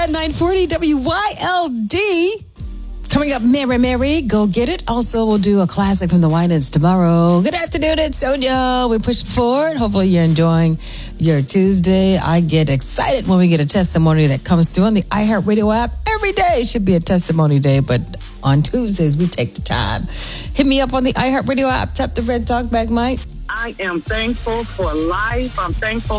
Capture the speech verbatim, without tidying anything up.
at nine forty W Y L D. Coming up, Mary Mary, go get it. Also, we'll do a classic from the Winans tomorrow. Good afternoon, it's Sonia. We're pushing forward. Hopefully, you're enjoying your Tuesday. I get excited when we get a testimony that comes through on the iHeartRadio app. Every day should be a testimony day, but on Tuesdays, we take the time. Hit me up on the iHeartRadio app. Tap the red talk back, Mike. I am thankful for life. I'm thankful